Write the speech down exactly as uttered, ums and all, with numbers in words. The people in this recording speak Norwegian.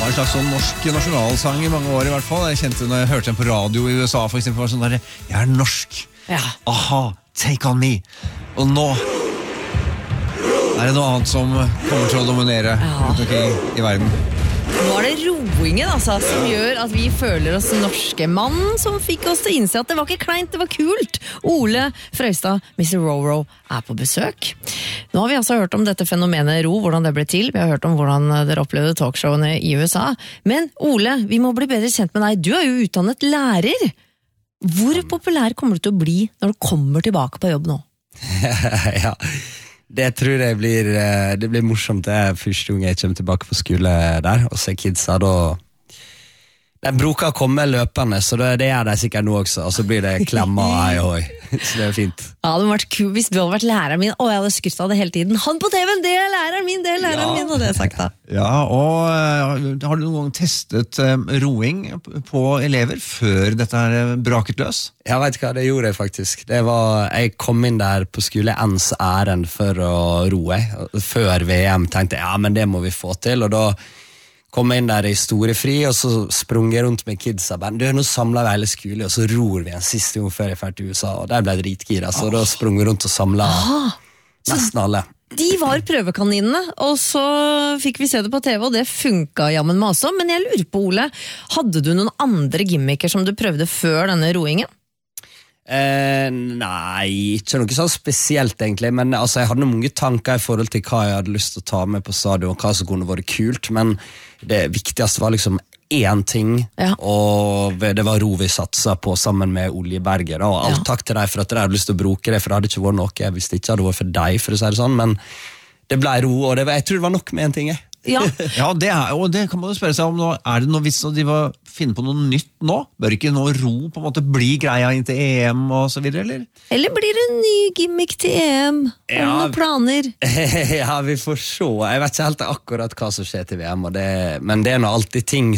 var en slags sånn norsk nasjonalsang i mange år i hvert fall. Jeg kjente når jeg hørte den på radio i U S A for eksempel, var sånn der, jeg er norsk. Ja. Aha, take on me. Og nå er det noe annet som kommer til å dominere Ja. rundt omkring i verden. Nå er det roingen altså, som gjør at vi føler oss norske. Mannen som fikk oss til å innse at det var ikke kleint, det var kult. Ole Frøystad, mister Roro, er på besøk. Nå har vi altså hørt om dette fenomenet ro, hvordan det ble til. Vi har hørt om hvordan dere opplevde talkshowene i U S A. Men Ole, vi må bli bedre kjent med deg. Du er jo utdannet lærer. Hvor populær kommer du til å bli når du kommer tilbake på jobb nå? Ja, det tror jeg blir, det blir morsomt. Det er første gang jeg kommer tilbake på skole der, og ser kidsa da. De bruker å komme løpende, så det, det er de sikkert nå også, og så blir det klemma hei og hoi. Så det er fint. Ja, det hadde vært kult hvis du hadde vært læreren min, og jeg hadde skrytt av det hele tiden. Han på T V-en, det er læreren min, det er læreren Ja. min, og det er sagt da. Ja, og uh, har du noen gang testet um, roing på elever før dette her uh, braket løs? Ja, vet du hva, det gjorde jeg faktisk. Det var, jeg kom inn der på skole ens ærend for å roe. Før V M tenkte jeg, ja, men det må vi få til, og da kom jeg inn der i store fri, og så sprung jeg rundt med kidsa. Du, nå samlet vi hele skole, og så ror vi en siste gang før jeg ferdig til U S A, og der ble det dritgira, så da sprung vi rundt og samlet Ah, nesten alle. de var prøvekaninene, og så fikk vi se det på T V, og det funket jammen med også. Men jeg lurer på, Ole, hadde du noen andre gimmicker som du prøvde før denne roingen? Eh, nei, ikke noe sånn spesielt egentlig, men altså, jeg hadde mange tanker i forhold til hva jeg hadde lyst til å ta med på stadion, og hva som kunne vært kult, men det viktigste var liksom én ting, Ja. og det var ro vi satset på sammen med Oljeberger, og alt Ja. takk til deg for at dere hadde lyst til å bruke det, for det hadde ikke vært noe hvis det ikke hadde vært for deg, for å si det sånn, men det ble ro, og det var, jeg tror det var nok med en ting, jeg. Ja, Ja, det er, og det kan man jo spørre seg om nå. Er det noe vits å de var finne på noe nytt nå? Bør ikke nå ro på en måte bli greia inn til E M og så videre, eller? eller blir det en ny gimmick til E M? Har du Ja. noen planer? Ja, vi får se. Jeg vet ikke helt akkurat hva som skjer til V M, og det, men det er nå alltid ting